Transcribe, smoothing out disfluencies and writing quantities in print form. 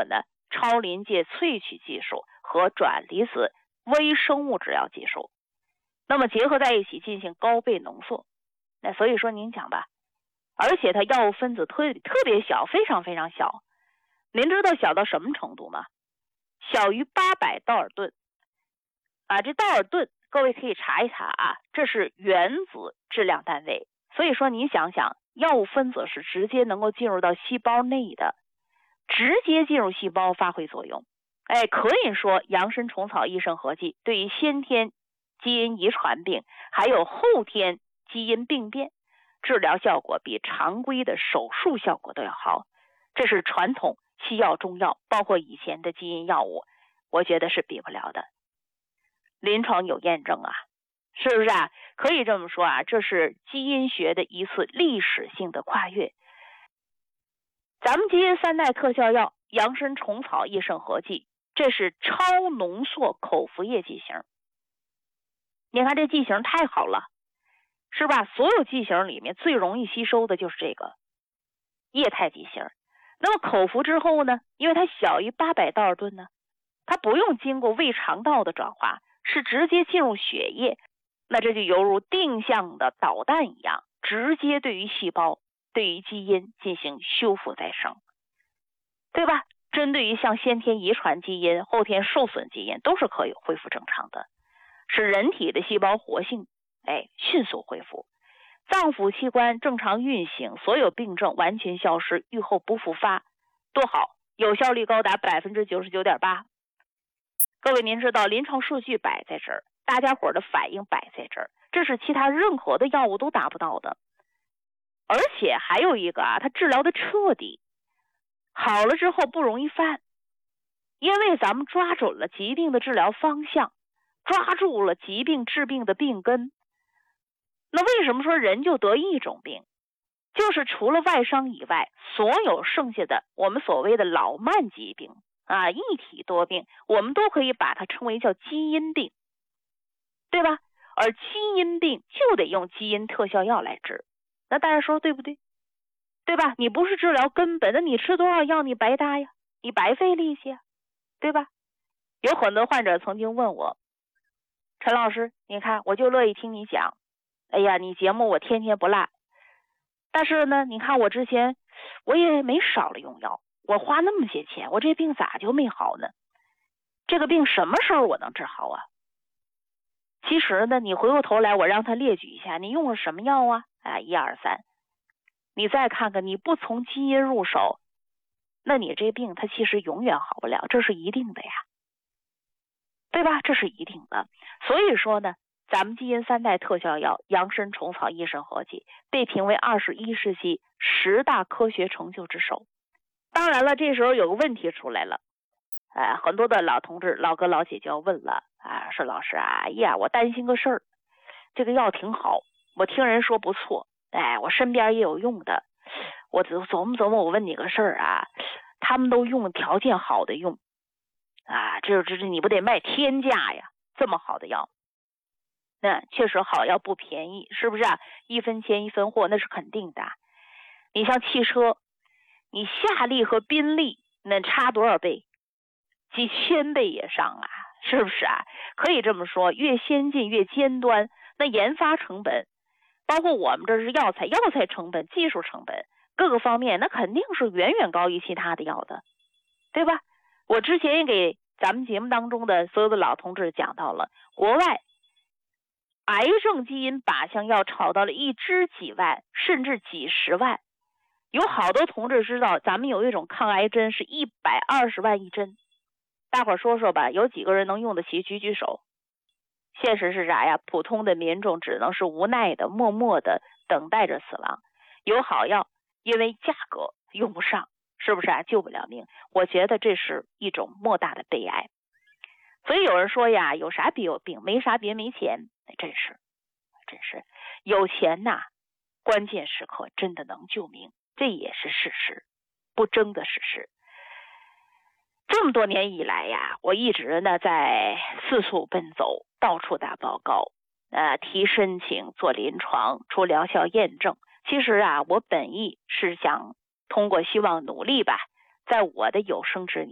呢超临界萃取技术和转离子微生物制药技术，那么结合在一起进行高倍浓缩。那所以说您讲吧，而且它药物分子特别小，非常非常小。您知道小到什么程度吗？小于800道尔顿啊！这道尔顿各位可以查一查啊，这是原子质量单位。所以说您想想，药物分子是直接能够进入到细胞内的，直接进入细胞发挥作用。可以说杨参虫草益肾合剂对于先天基因遗传病还有后天基因病变治疗效果比常规的手术效果都要好。这是传统西药中药包括以前的基因药物，我觉得是比不了的。临床有验证啊，是不是啊？可以这么说啊，这是基因学的一次历史性的跨越。咱们基因3代特效药杨参虫草益肾合剂，这是超浓缩口服液剂型。你看这剂型太好了，是吧？所有剂型里面最容易吸收的就是这个液态剂型。那么口服之后呢，因为它小于800道尔顿呢，它不用经过胃肠道的转化，是直接进入血液，那这就犹如定向的导弹一样，直接对于细胞对于基因进行修复再生，对吧？针对于像先天遗传基因后天受损基因都是可以恢复正常的，使人体的细胞活性迅速恢复，脏腑器官正常运行，所有病症完全消失，愈后不复发，多好，有效率高达 99.8%。 各位您知道临床数据摆在这儿，大家伙的反应摆在这儿，这是其他任何的药物都达不到的。而且还有一个啊，它治疗的彻底，好了之后不容易犯，因为咱们抓准了疾病的治疗方向，抓住了疾病治病的病根。那为什么说人就得一种病？就是除了外伤以外，所有剩下的我们所谓的老慢疾病啊，一体多病，我们都可以把它称为叫基因病，对吧？而基因病就得用基因特效药来治，那大家说对不对？对吧？你不是治疗根本，那你吃多少药你白搭呀，你白费力气啊，对吧？有很多患者曾经问我，陈老师，你看我就乐意听你讲，哎呀，你节目我天天不落，但是呢，你看我之前我也没少了用药，我花那么些钱，我这病咋就没好呢？这个病什么时候我能治好啊？其实呢，你回过头来我让他列举一下，你用了什么药啊？1、2、3，你再看看，你不从基因入手，那你这病它其实永远好不了，这是一定的呀，对吧？这是一定的。所以说呢，咱们基因3代特效药杨参虫草益肾合剂被评为21世纪10大科学成就之首。当然了，这时候有个问题出来了，很多的老同志老哥老姐就要问了啊，说老师啊，我担心个事儿，这个药挺好，我听人说不错，我身边也有用的，我琢磨我问你个事儿啊，他们都用条件好的用啊，这你不得卖天价呀，这么好的药。那确实好药不便宜，是不是啊？一分钱一分货，那是肯定的。你像汽车，你夏利和宾利那差多少倍？几千倍以上啊，是不是啊？可以这么说，越先进越尖端，那研发成本，包括我们这是药材成本、技术成本各个方面，那肯定是远远高于其他的药的，对吧？我之前也给咱们节目当中的所有的老同志讲到了，国外癌症基因靶向药炒到了1支几万甚至几十万，有好多同志知道咱们有一种抗癌针是120万一针，大伙儿说说吧，有几个人能用得起？举举手。现实是啥呀？普通的民众只能是无奈的默默的等待着死亡。有好药因为价格用不上，是不是啊？救不了命。我觉得这是一种莫大的悲哀。所以有人说呀，有啥别有病，没啥别没钱。真是有钱呐，关键时刻真的能救命，这也是事实，不争的事实。这么多年以来呀，我一直呢在四处奔走，到处打报告，提申请做临床，出疗效验证。其实啊，我本意是想通过希望努力吧，在我的有生之年